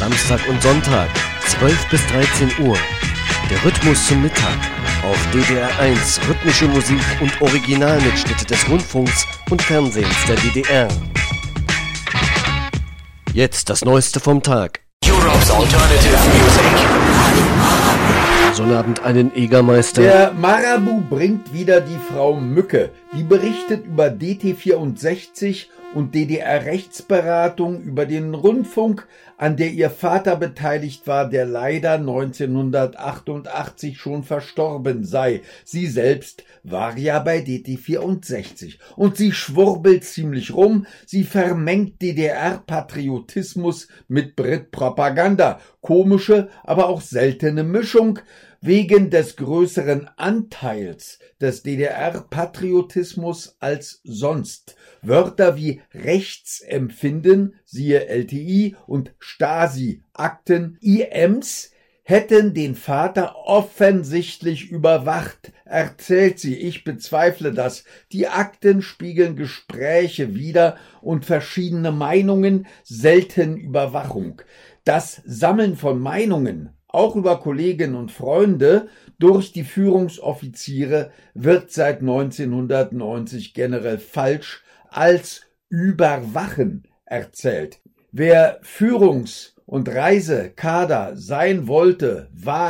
Samstag und Sonntag, 12 bis 13 Uhr. Der Rhythmus zum Mittag. Auf DDR 1 rhythmische Musik und Originalmitschnitte des Rundfunks und Fernsehens der DDR. Jetzt das Neueste vom Tag. Europe's Alternative Music. Sonnabend einen Egermeister. Der Marabu bringt wieder die Frau Mücke. Die berichtet über DT64 und DDR-Rechtsberatung, über den Rundfunk, an der ihr Vater beteiligt war, der leider 1988 schon verstorben sei. Sie selbst war ja bei DT64. Und sie schwurbelt ziemlich rum, sie vermengt DDR-Patriotismus mit Brit-Propaganda. Komische, aber auch seltene Mischung. Wegen des größeren Anteils des DDR-Patriotismus als sonst. Wörter wie Rechtsempfinden, siehe LTI, und Stasi-Akten, IMs, hätten den Vater offensichtlich überwacht, erzählt sie. Ich bezweifle das. Die Akten spiegeln Gespräche wider und verschiedene Meinungen, selten Überwachung. Das Sammeln von Meinungen, auch über Kollegen und Freunde, durch die Führungsoffiziere wird seit 1990 generell falsch als Überwachen erzählt. Wer Führungs- und Reisekader sein wollte,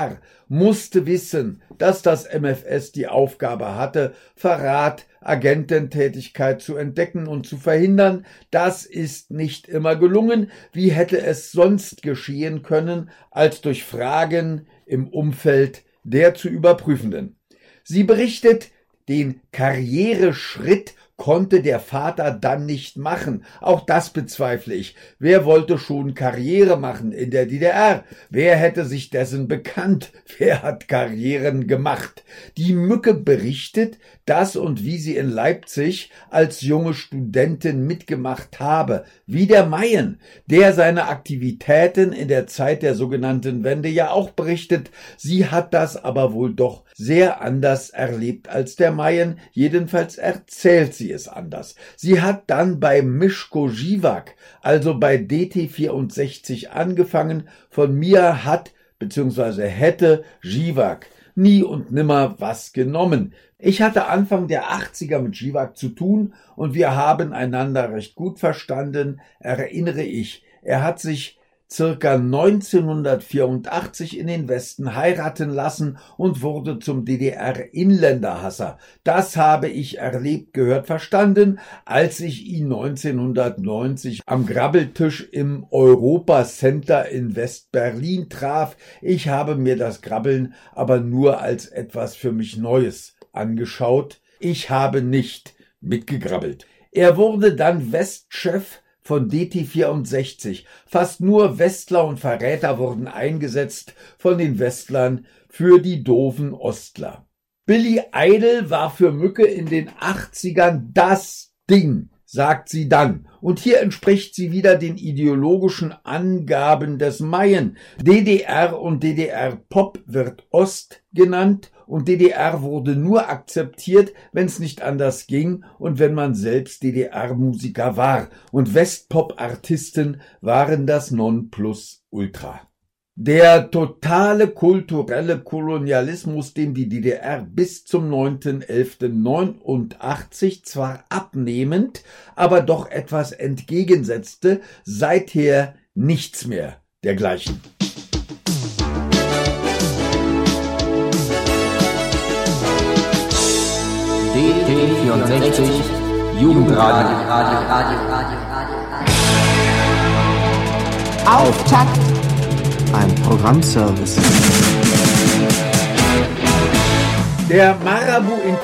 musste wissen, dass das MFS die Aufgabe hatte, Verrat, Agententätigkeit zu entdecken und zu verhindern. Das ist nicht immer gelungen. Wie hätte es sonst geschehen können, als durch Fragen im Umfeld der zu Überprüfenden? Sie berichtet, den Karriereschritt konnte der Vater dann nicht machen. Auch das bezweifle ich. Wer wollte schon Karriere machen in der DDR? Wer hätte sich dessen bekannt? Wer hat Karrieren gemacht? Die Mücke berichtet, dass und wie sie in Leipzig als junge Studentin mitgemacht habe, wie der Mayen, der seine Aktivitäten in der Zeit der sogenannten Wende ja auch berichtet. Sie hat das aber wohl doch sehr anders erlebt als der Mayen. Jedenfalls erzählt sie es anders. Sie hat dann bei Mischko Žižák, also bei DT64 angefangen. Von mir hat bzw. hätte Žižák nie und nimmer was genommen. Ich hatte Anfang der 80er mit Žižák zu tun und wir haben einander recht gut verstanden, erinnere ich. Er hat sich circa 1984 in den Westen heiraten lassen und wurde zum DDR-Inländerhasser. Das habe ich erlebt, gehört, verstanden, als ich ihn 1990 am Grabbeltisch im Europa Center in West-Berlin traf. Ich habe mir das Grabbeln aber nur als etwas für mich Neues angeschaut. Ich habe nicht mitgegrabbelt. Er wurde dann Westchef von DT64. Fast nur Westler und Verräter wurden eingesetzt von den Westlern für die doofen Ostler. Billy Idol war für Mücke in den 80ern das Ding, sagt sie dann. Und hier entspricht sie wieder den ideologischen Angaben des Mayen. DDR und DDR-Pop wird Ost genannt und DDR wurde nur akzeptiert, wenn es nicht anders ging und wenn man selbst DDR-Musiker war. Und Westpop-Artisten waren das Nonplusultra. Der totale kulturelle Kolonialismus, dem die DDR bis zum 9.11.89 zwar abnehmend, aber doch etwas entgegensetzte, seither nichts mehr dergleichen. DT64 Jugendradio. Auftakt. Ein Programmservice. Der Marabu